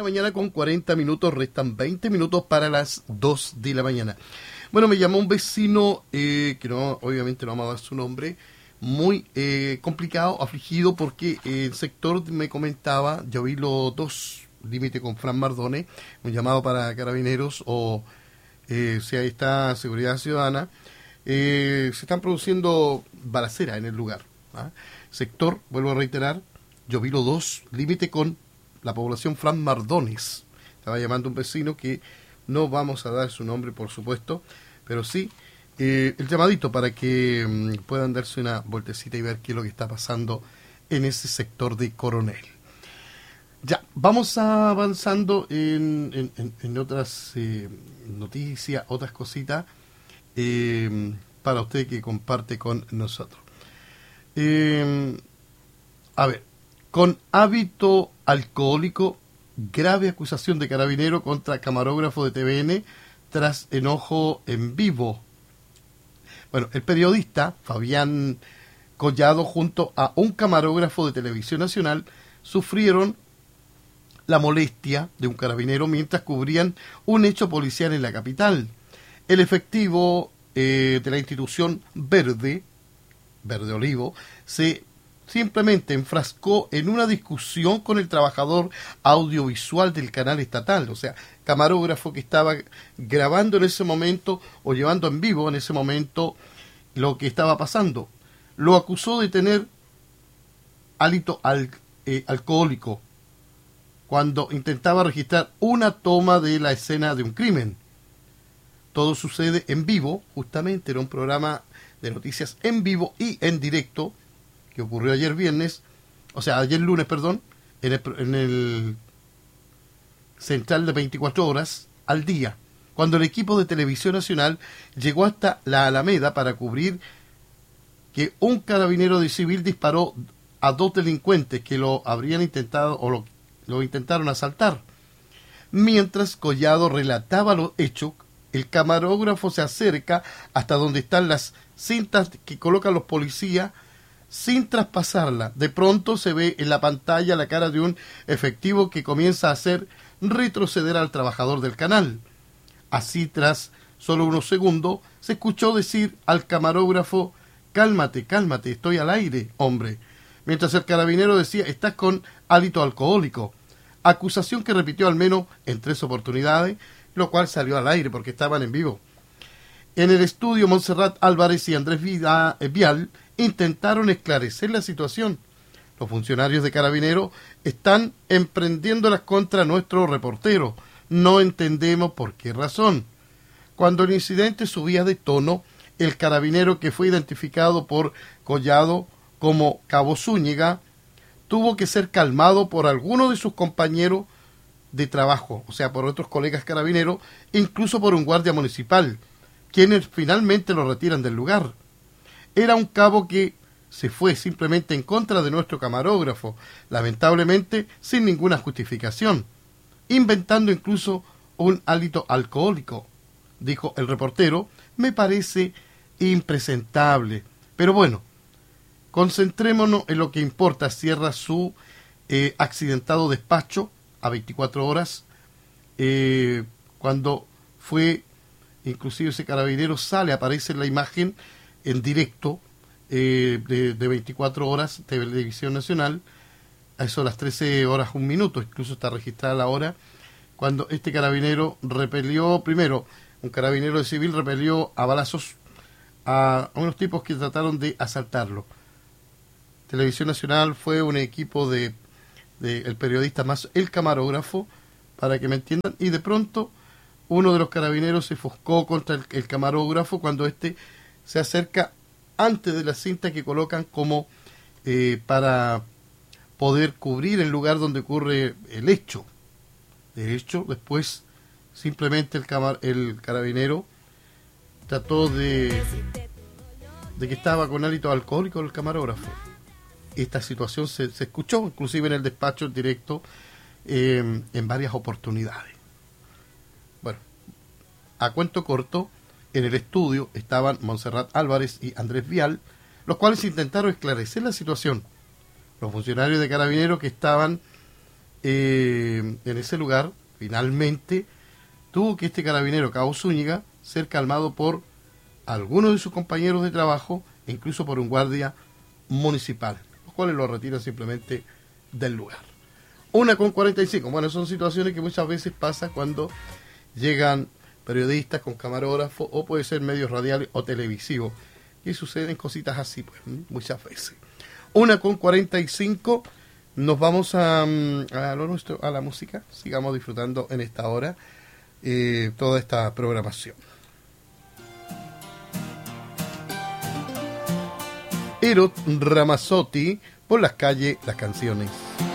mañana con 40 minutos, restan 20 minutos para las 2 de la mañana. Bueno, me llamó un vecino, que no, obviamente no vamos a dar su nombre, muy complicado, afligido, porque el sector me comentaba, yo vi los dos, límite con Fran Mardones, un llamado para carabineros o si ahí está Seguridad Ciudadana, se están produciendo balaceras en el lugar. Sector, vuelvo a reiterar, yo vi los dos, límite con la población Fran Mardones. Estaba llamando un vecino que no vamos a dar su nombre, por supuesto, pero sí el llamadito para que puedan darse una vueltecita y ver qué es lo que está pasando en ese sector de Coronel. Ya, vamos avanzando en otras noticias, otras cositas para usted que comparte con nosotros. A ver, con hábito alcohólico, grave acusación de carabinero contra camarógrafo de TVN tras enojo en vivo. Bueno, el periodista Fabián Collado junto a un camarógrafo de Televisión Nacional sufrieron la molestia de un carabinero mientras cubrían un hecho policial en la capital. El efectivo de la institución Verde Olivo, se simplemente enfrascó en una discusión con el trabajador audiovisual del canal estatal, o sea, camarógrafo que estaba grabando en ese momento o llevando en vivo en ese momento lo que estaba pasando. Lo acusó de tener hálito alcohólico cuando intentaba registrar una toma de la escena de un crimen. Todo sucede en vivo, justamente era un programa de noticias en vivo y en directo que ocurrió ayer lunes, en el central de 24 horas al día, cuando el equipo de Televisión Nacional llegó hasta la Alameda para cubrir que un carabinero de civil disparó a dos delincuentes que lo habrían intentado o lo intentaron asaltar. Mientras Collado relataba los hechos, el camarógrafo se acerca hasta donde están las cintas que colocan los policías sin traspasarla. De pronto se ve en la pantalla la cara de un efectivo que comienza a hacer retroceder al trabajador del canal. Así, tras solo unos segundos, se escuchó decir al camarógrafo: cálmate, cálmate, estoy al aire, hombre. Mientras el carabinero decía: estás con hálito alcohólico. Acusación que repitió al menos en 3 oportunidades, lo cual salió al aire porque estaban en vivo. En el estudio, Montserrat Álvarez y Andrés Vial intentaron esclarecer la situación. Los funcionarios de Carabineros están emprendiéndolas contra nuestro reportero. No entendemos por qué razón. Cuando el incidente subía de tono, el carabinero que fue identificado por Collado como Cabo Zúñiga tuvo que ser calmado por alguno de sus compañeros de trabajo, o sea, por otros colegas carabineros, incluso por un guardia municipal, quienes finalmente lo retiran del lugar. Era un cabo que se fue simplemente en contra de nuestro camarógrafo, lamentablemente sin ninguna justificación, inventando incluso un hálito alcohólico, dijo el reportero. Me parece impresentable, pero bueno, concentrémonos en lo que importa. Cierra su accidentado despacho a 24 horas, cuando fue, inclusive ese carabinero sale, aparece en la imagen en directo de 24 horas, Televisión Nacional, a eso las 13 horas 1 minuto, incluso está registrada la hora, cuando este carabinero repelió, primero, un carabinero de civil repelió a balazos a unos tipos que trataron de asaltarlo. Televisión Nacional fue un equipo de el periodista más el camarógrafo, para que me entiendan, y de pronto uno de los carabineros se enfoscó contra el camarógrafo cuando éste se acerca antes de la cinta que colocan como para poder cubrir el lugar donde ocurre el hecho. De hecho, después simplemente el carabinero trató de que estaba con hálito alcohólico el camarógrafo. Esta situación se escuchó inclusive en el despacho en directo en varias oportunidades. Bueno, a cuento corto, en el estudio estaban Montserrat Álvarez y Andrés Vial, los cuales intentaron esclarecer la situación. Los funcionarios de Carabineros que estaban en ese lugar, finalmente, tuvo que este carabinero, Cabo Zúñiga, ser calmado por algunos de sus compañeros de trabajo e incluso por un guardia municipal, los cuales lo retiran simplemente del lugar. 1:45. Bueno, son situaciones que muchas veces pasan cuando llegan periodistas con camarógrafo, o puede ser medios radiales o televisivos, y suceden cositas así, pues, muchas veces. 1:45. Nos vamos a lo nuestro, a la música. Sigamos disfrutando en esta hora toda esta programación. Eros Ramazzotti, por las calles, las canciones.